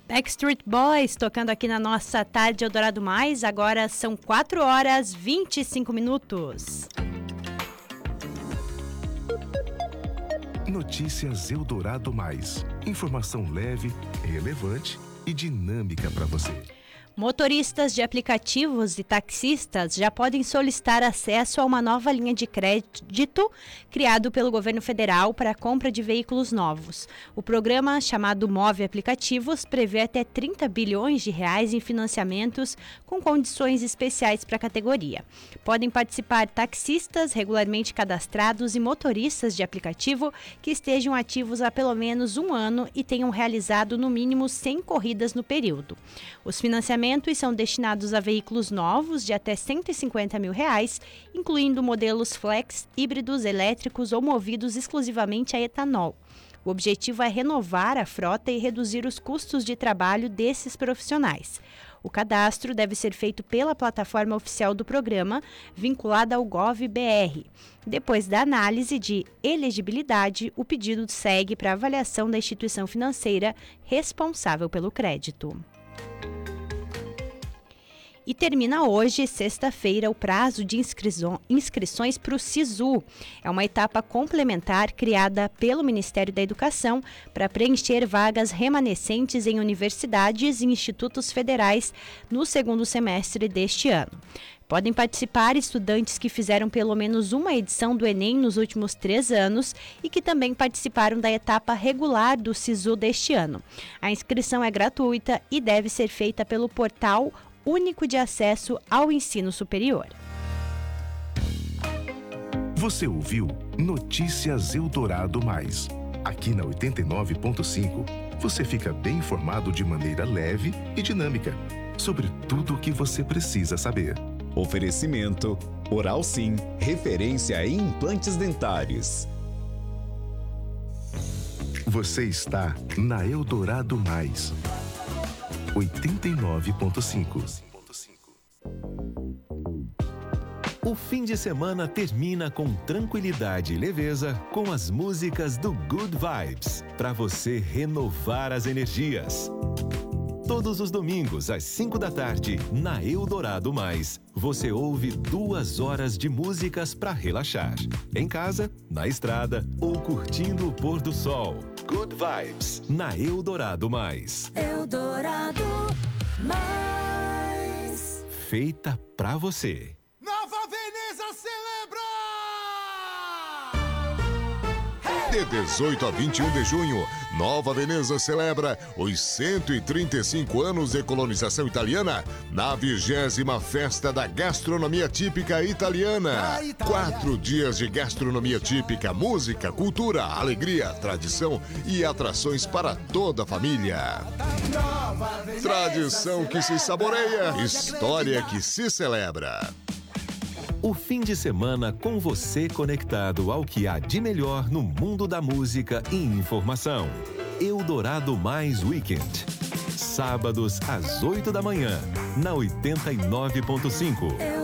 Backstreet Boys tocando aqui na nossa tarde Eldorado Mais. Agora são 4h25. Notícias Eldorado Mais. Informação leve, relevante e dinâmica para você. Motoristas de aplicativos e taxistas já podem solicitar acesso a uma nova linha de crédito criado pelo governo federal para a compra de veículos novos. O programa, chamado Move Aplicativos, prevê até 30 bilhões de reais em financiamentos com condições especiais para a categoria. Podem participar taxistas regularmente cadastrados e motoristas de aplicativo que estejam ativos há pelo menos um ano e tenham realizado no mínimo 100 corridas no período. Os financiamentos são destinados a veículos novos de até R$150 mil, incluindo modelos flex, híbridos, elétricos ou movidos exclusivamente a etanol. O objetivo é renovar a frota e reduzir os custos de trabalho desses profissionais. O cadastro deve ser feito pela plataforma oficial do programa, vinculada ao Gov.br. Depois da análise de elegibilidade, o pedido segue para avaliação da instituição financeira responsável pelo crédito. E termina hoje, sexta-feira, o prazo de inscrições para o SISU. É uma etapa complementar criada pelo Ministério da Educação para preencher vagas remanescentes em universidades e institutos federais no segundo semestre deste ano. Podem participar estudantes que fizeram pelo menos uma edição do Enem nos últimos 3 anos e que também participaram da etapa regular do SISU deste ano. A inscrição é gratuita e deve ser feita pelo portal único de acesso ao ensino superior. Você ouviu Notícias Eldorado Mais. Aqui na 89.5, você fica bem informado de maneira leve e dinâmica sobre tudo o que você precisa saber. Oferecimento Oral Sim, referência em implantes dentários. Você está na Eldorado Mais. 89.5. O fim de semana termina com tranquilidade e leveza com as músicas do Good Vibes, para você renovar as energias. Todos os domingos, às 5 da tarde, na Eldorado Mais, você ouve 2 horas de músicas para relaxar. Em casa, na estrada ou curtindo o pôr do sol. Good Vibes, na Eldorado Mais. Eldorado Mais. Feita pra você. Nova Veneza celebra! De 18 a 21 de junho, Nova Veneza celebra os 135 anos de colonização italiana na 20ª Festa da Gastronomia Típica Italiana. 4 dias de gastronomia típica, música, cultura, alegria, tradição e atrações para toda a família. Tradição que se saboreia, história que se celebra. O fim de semana com você conectado ao que há de melhor no mundo da música e informação. Eldorado Mais Weekend. Sábados às 8 da manhã, na 89.5.